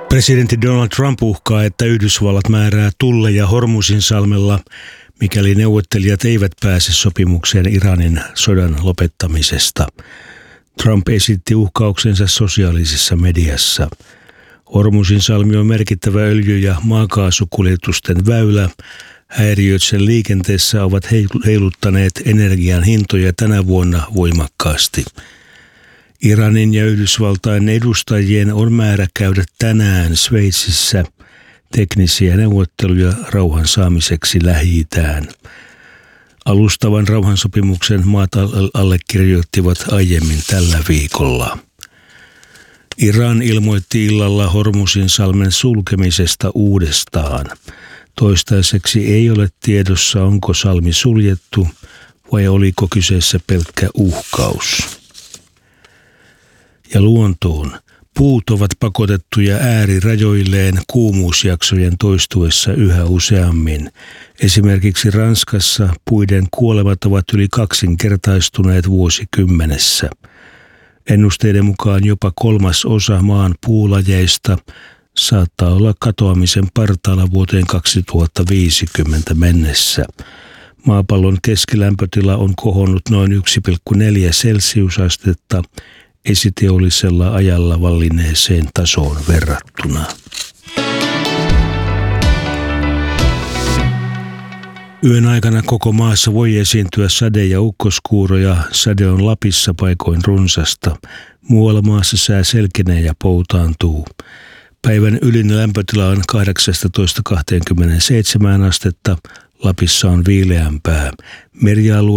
Presidentti Donald Trump uhkaa, että Yhdysvallat määrää tulleja Hormuzinsalmella, mikäli neuvottelijat eivät pääse sopimukseen Iranin sodan lopettamisesta. Trump esitti uhkauksensa sosiaalisessa mediassa. Hormuzinsalmi on merkittävä öljy- ja maakaasukuljetusten väylä. Häiriöt sen liikenteessä ovat heiluttaneet energian hintoja tänä vuonna voimakkaasti. Iranin ja Yhdysvaltain edustajien on määrä käydä tänään Sveitsissä teknisiä neuvotteluja rauhan saamiseksi Lähi-Itään. Alustavan rauhansopimuksen maat allekirjoittivat aiemmin tällä viikolla. Iran ilmoitti illalla Hormuzinsalmen sulkemisesta uudestaan. Toistaiseksi ei ole tiedossa, onko salmi suljettu vai oliko kyseessä pelkkä uhkaus. Ja luontoon. Puut ovat pakotettuja äärirajoilleen kuumuusjaksojen toistuessa yhä useammin. Esimerkiksi Ranskassa puiden kuolemat ovat yli 2-kertaistuneet vuosikymmenessä. Ennusteiden mukaan jopa 1/3 maan puulajeista saattaa olla katoamisen partaalla vuoteen 2050 mennessä. Maapallon keskilämpötila on kohonnut noin 1,4 celsiusastetta esiteollisella ajalla vallinneeseen tasoon verrattuna. Yön aikana koko maassa voi esiintyä sade- ja ukkoskuuroja. Sade on Lapissa paikoin runsasta. Muualla maassa sää selkenee ja poutaantuu. Päivän ylin lämpötila on 18–27 astetta. Lapissa on viileämpää. Merialue